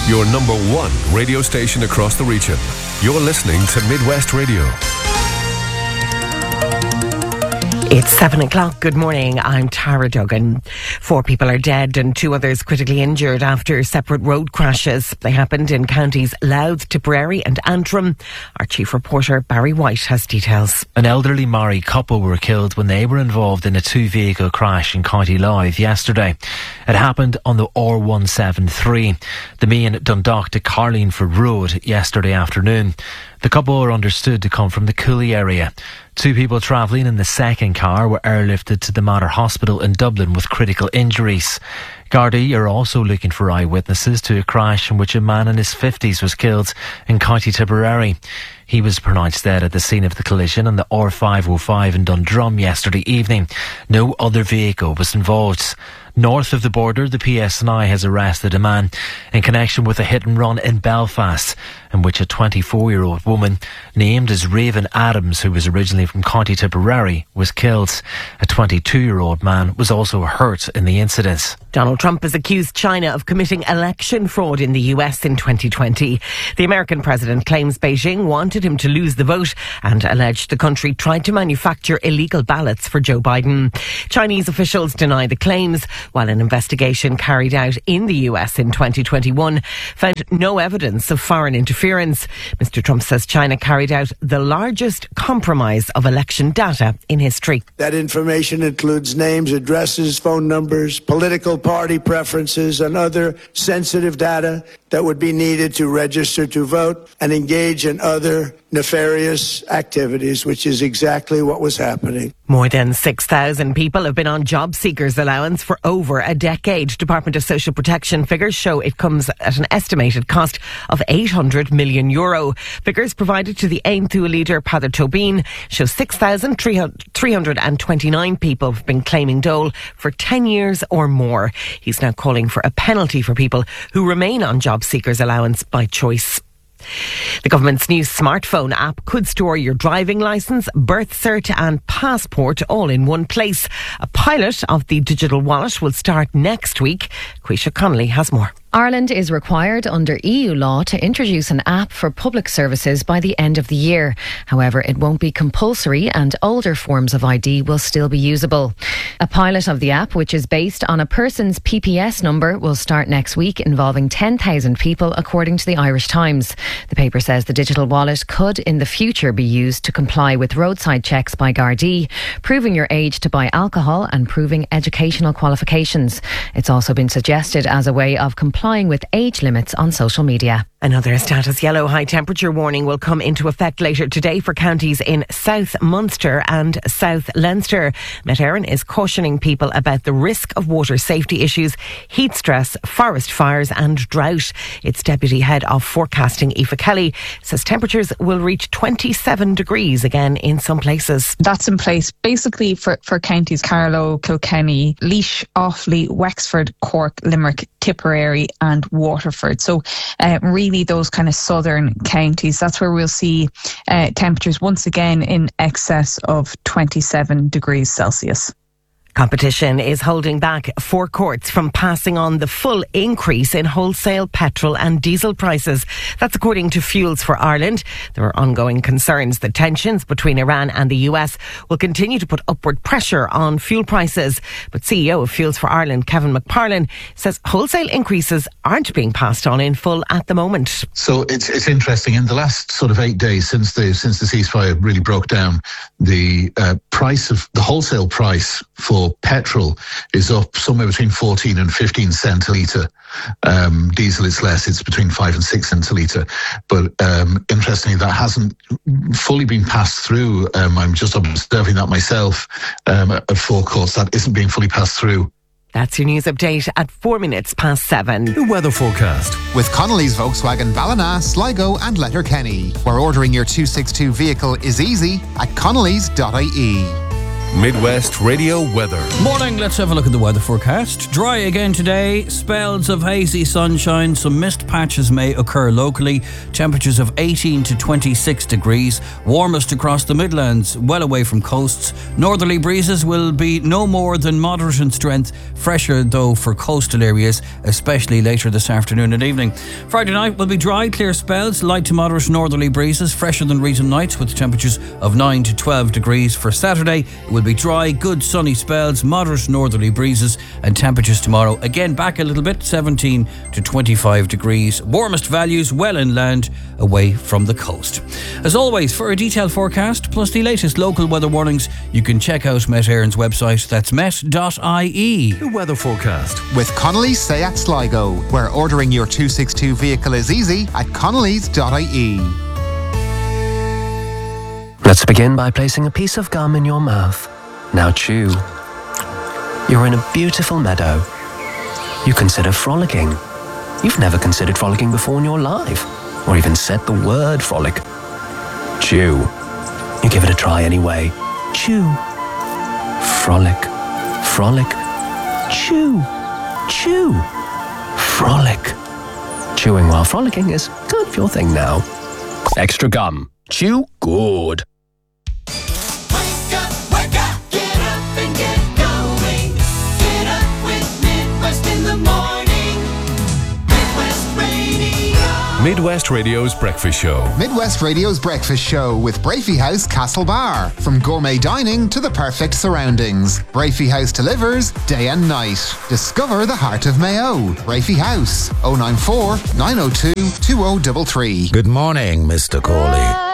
your number one radio station across the region. You're listening to Midwest Radio. It's 7 o'clock. Good morning. I'm Tara Duggan. 4 people are dead and 2 others critically injured after separate road crashes. They happened in counties Louth, Tipperary and Antrim. Our chief reporter Barry White has details. An elderly married couple were killed when they were involved in a 2-vehicle crash in County Louth yesterday. It happened on the R173, the main Dundalk to Carlingford Road, yesterday afternoon. The couple were understood to come from the Cooley area. 2 people travelling in the second car were airlifted to the Mater Hospital in Dublin with critical injuries. Gardaí are also looking for eyewitnesses to a crash in which a man in his 50s was killed in County Tipperary. He was pronounced dead at the scene of the collision on the R505 in Dundrum yesterday evening. No other vehicle was involved. North of the border, the PSNI has arrested a man in connection with a hit and run in Belfast, in which a 24-year-old woman named as Raven Adams, who was originally from County Tipperary, was killed. A 22-year-old man was also hurt in the incident. Donald Trump has accused China of committing election fraud in the US in 2020. The American president claims Beijing wanted him to lose the vote and alleged the country tried to manufacture illegal ballots for Joe Biden. Chinese officials deny the claims, while an investigation carried out in the US in 2021 found no evidence of foreign interference. Mr. Trump says China carried out the largest compromise of election data in history. That information includes names, addresses, phone numbers, political party preferences, and other sensitive data that would be needed to register to vote and engage in other nefarious activities, which is exactly what was happening. More than 6,000 people have been on job seekers allowance for over a decade. Department of Social Protection figures show it comes at an estimated cost of €800 million. Figures provided to the Aon Thuaidh leader Peadar Tóibín show 6,329 people have been claiming dole for 10 years or more. He's now calling for a penalty for people who remain on job seekers allowance by choice. The government's new smartphone app could store your driving licence, birth cert and passport all in one place. A pilot of the digital wallet will start next week. Quisha Connolly has more. Ireland is required under EU law to introduce an app for public services by the end of the year. However, it won't be compulsory and older forms of ID will still be usable. A pilot of the app, which is based on a person's PPS number, will start next week, involving 10,000 people, according to the Irish Times. The paper says the digital wallet could in the future be used to comply with roadside checks by Gardaí, proving your age to buy alcohol and proving educational qualifications. It's also been suggested as a way of complying with age limits on social media. Another status yellow high temperature warning will come into effect later today for counties in South Munster and South Leinster. Met Éireann is cautioning people about the risk of water safety issues, heat stress, forest fires and drought. Its deputy head of forecasting, Aoife Kelly, says temperatures will reach 27 degrees again in some places. That's in place basically for counties Carlow, Kilkenny, Laois, Offaly, Wexford, Cork, Limerick, Tipperary and Waterford. So really those kind of southern counties, that's where we'll see temperatures once again in excess of 27 degrees Celsius. Competition is holding back forecourts from passing on the full increase in wholesale petrol and diesel prices. That's according to Fuels for Ireland. There are ongoing concerns that tensions between Iran and the US will continue to put upward pressure on fuel prices. But CEO of Fuels for Ireland, Kevin McParlin, says wholesale increases aren't being passed on in full at the moment. So it's interesting. In the last sort of 8 days since the ceasefire really broke down, the price of the wholesale price for petrol is up somewhere between 14 and 15 cents a litre. Diesel is less, it's between 5 and 6 cents a litre. But interestingly, that hasn't fully been passed through. I'm just observing that myself at forecourts. That isn't being fully passed through. That's your news update at 7:04. The weather forecast. With Connolly's Volkswagen Ballina, Sligo and Letterkenny, where ordering your 262 vehicle is easy at connellys.ie. Midwest Radio weather. Morning, let's have a look at the weather forecast. Dry again today, spells of hazy sunshine, some mist patches may occur locally, temperatures of 18 to 26 degrees, warmest across the Midlands, well away from coasts. Northerly breezes will be no more than moderate in strength, fresher though for coastal areas, especially later this afternoon and evening. Friday night will be dry, clear spells, light to moderate northerly breezes, fresher than recent nights with temperatures of 9 to 12 degrees. For Saturday, it will be dry, good sunny spells, moderate northerly breezes, and temperatures tomorrow again back a little bit, 17 to 25 degrees. Warmest values well inland, away from the coast. As always, for a detailed forecast plus the latest local weather warnings, you can check out Met Éireann's website. That's met.ie. The weather forecast With Connolly's Seat Sligo, where ordering your 262 vehicle is easy at connellys.ie. Let's begin by placing a piece of gum in your mouth. Now chew. You're in a beautiful meadow. You consider frolicking. You've never considered frolicking before in your life, or even said the word frolic. Chew. You give it a try anyway. Chew. Frolic. Frolic. Chew. Chew. Frolic. Chewing while frolicking is kind of your thing now. Extra gum. Chew good. Wake up, get up and get going. Get up with Midwest in the morning. Midwest Radio. Midwest Radio's breakfast show. Midwest Radio's breakfast show with Brafey House Castle Bar. From gourmet dining to the perfect surroundings, Brafey House delivers day and night. Discover the heart of Mayo. Brafey House, 094 902 2033. Good morning, Mr. Corley.